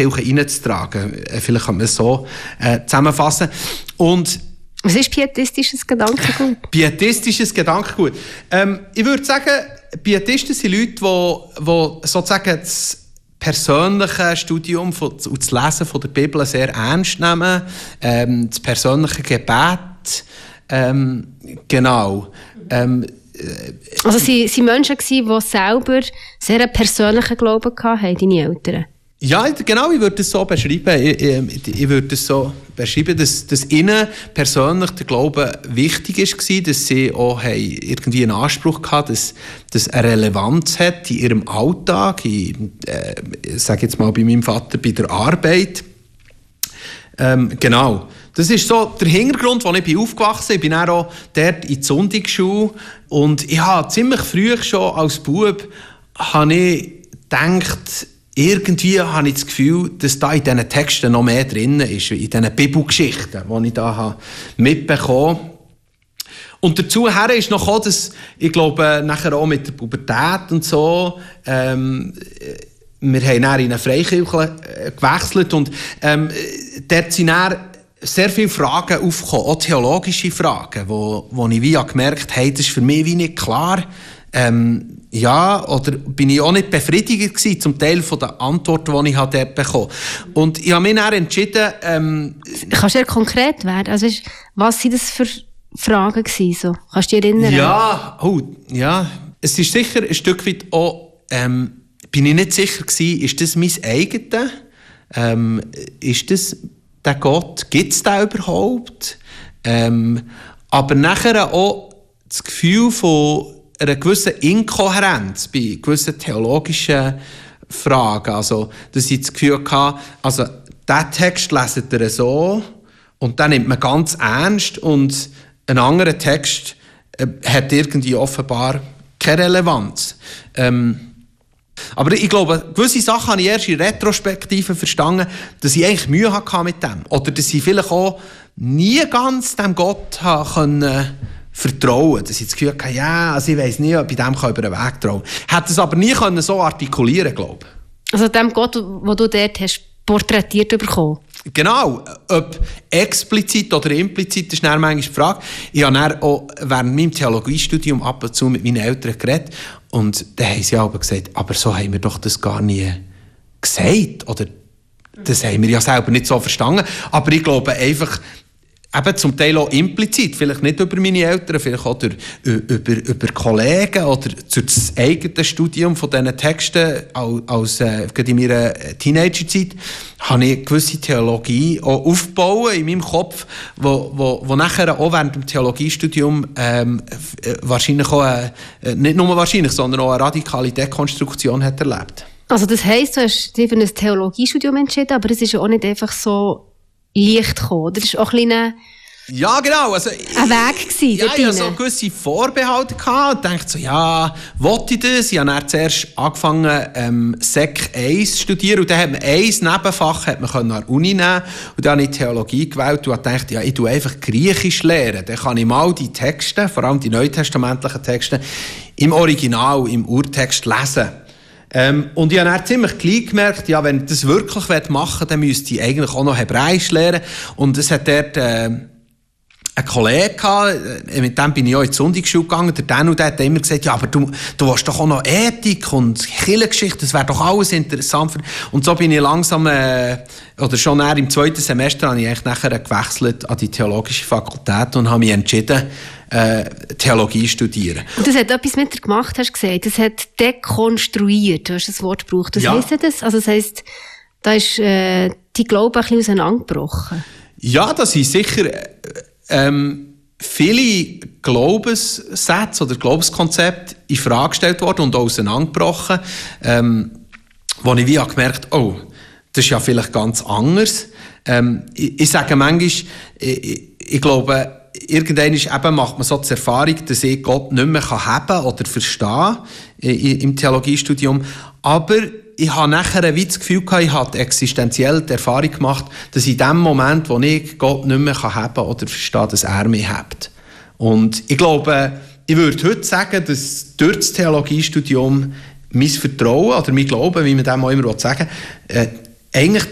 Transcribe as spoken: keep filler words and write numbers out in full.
Kirche reinzutragen. Äh, vielleicht kann man es so äh, zusammenfassen. Und was ist pietistisches Gedankengut? Pietistisches Gedankengut. Ähm, ich würde sagen, Pietisten sind Leute, die, die sozusagen das persönliche Studium von, und das Lesen von der Bibel sehr ernst nehmen. Ähm, das persönliche Gebet. Ähm, genau. Ähm, also sie waren Menschen, die selber sehr einen persönlichen Glauben hatten, deine Eltern? Ja, genau, ich würde es so beschreiben. Ich, ich, ich würde es so beschreiben, dass, dass ihnen persönlich der Glaube wichtig war, dass sie auch irgendwie einen Anspruch hatten, dass das eine Relevanz hat in ihrem Alltag, in, äh, ich sage jetzt mal bei meinem Vater, bei der Arbeit. Ähm, genau. Das ist so der Hintergrund, wo ich bin aufgewachsen bin. Ich bin dann auch dort in die Sonntagsschule und ich habe ziemlich früh schon als Bub habe ich gedacht, irgendwie habe ich das Gefühl, dass da in diesen Texten noch mehr drin ist, in diesen Bibelgeschichten, die ich da mitbekommen habe. Und dazu ist noch gekommen, dass ich glaube, nachher auch mit der Pubertät und so, ähm, wir haben dann in eine Freikirche gewechselt und ähm, dort sind dann sehr viele Fragen aufgekommen, auch theologische Fragen, wo, wo ich wie gemerkt habe, hey, das ist für mich wie nicht klar. Ähm, ja, oder bin ich auch nicht befriedigt gewesen, zum Teil von den Antworten, die ich dort bekommen habe. Und ich habe mich dann entschieden... Ähm, Kannst du ja konkret werden? Also, was waren das für Fragen gewesen, so? Kannst du dich erinnern? Ja, oh, ja, es ist sicher ein Stück weit auch... Ähm, bin ich nicht sicher gewesen, ist das mein eigenes? Ähm, ist das der Gott? Gibt es den überhaupt? Ähm, aber nachher auch das Gefühl von einer gewissen Inkohärenz bei gewissen theologischen Fragen. Also, dass ich das Gefühl hatte, also, diesen Text leset ihr so und den nimmt man ganz ernst und ein anderer Text äh, hat irgendwie offenbar keine Relevanz. Ähm, aber ich glaube, gewisse Sachen habe ich erst in Retrospektive verstanden, dass ich eigentlich Mühe hatte mit dem. Oder dass ich vielleicht auch nie ganz dem Gott konnte vertrauen. Dass ich das Gefühl hatte, ja, also ich weiss nicht, ob ich dem über den Weg trauen kann. Hätte es aber nie können so artikulieren, glaube ich. Also dem Gott, den du dort hast porträtiert bekommen? Genau. Ob explizit oder implizit, ist dann manchmal die Frage. Ich habe dann auch während meinem Theologiestudium ab und zu mit meinen Eltern geredet. Und dann haben sie aber gesagt, aber so haben wir doch das gar nie gesagt. Oder das haben wir ja selber nicht so verstanden. Aber ich glaube einfach, eben zum Teil auch implizit, vielleicht nicht über meine Eltern, vielleicht auch durch, über, über Kollegen oder durch das eigene Studium von diesen Texten als, als äh, in meiner Teenagerzeit, habe ich gewisse Theologie auch aufgebaut in meinem Kopf, wo, wo, wo nachher auch während dem Theologiestudium ähm, wahrscheinlich auch, äh, nicht nur wahrscheinlich, sondern auch eine radikale Dekonstruktion hat erlebt. Also das heisst, du hast dich für ein Theologiestudium entschieden, aber es ist ja auch nicht einfach so leicht gekommen. Das ist auch ein kleiner ja, genau. Also, ein Weg gewesen. Ja, ich hatte so gewisse Vorbehalte gehabt und dachte so, ja, wollte ich das? Ich habe dann zuerst angefangen, ähm, Sek eins zu studieren. Und dann hat man ein Nebenfach hat man an der Uni nehmen. Und dann habe ich Theologie gewählt und dachte, ja, ich tue einfach Griechisch lernen. Dann kann ich mal die Texte, vor allem die neutestamentlichen Texte, im Original, im Urtext lesen. Ähm, und ich habe dann ziemlich gleich gemerkt, ja, wenn ich das wirklich machen will, dann müsste ich eigentlich auch noch Hebräisch lernen. Und es hat dort äh, einen Kollegen gehabt, mit dem bin ich auch in die Sonntagsschule gegangen. Der Danu, der hat immer gesagt, ja, aber du, du willst doch auch noch Ethik und Kirchengeschichte, das wäre doch alles interessant. Und so bin ich langsam, äh, oder schon näher im zweiten Semester, habe ich eigentlich nachher gewechselt an die Theologische Fakultät und habe mich entschieden, Äh, Theologie studieren. Und das hat etwas mit dir gemacht, hast du gesagt. Das hat dekonstruiert, du hast das Wort gebraucht. Was ja. heisst das? Also das heisst, da ist äh, dein Glaube ein bisschen auseinandergebrochen. Ja, das sind sicher ähm, viele Glaubenssätze oder Glaubenskonzepte in Frage gestellt worden und auch auseinandergebrochen, ähm, wo ich wie auch gemerkt habe, oh, das ist ja vielleicht ganz anders. Ähm, ich, ich sage manchmal, ich, ich, ich glaube, irgendwann eben macht man so die Erfahrung, dass ich Gott nicht mehr haben oder verstehen kann im Theologiestudium. Aber ich habe nachher wie das Gefühl gehabt, ich habe existenziell die Erfahrung gemacht, dass in dem Moment, wo ich Gott nicht mehr haben oder verstehen kann, dass er mich hat. Und ich glaube, ich würde heute sagen, dass durch das Theologiestudium mein Vertrauen oder mein Glauben, wie man dem auch immer sagen will, äh, eigentlich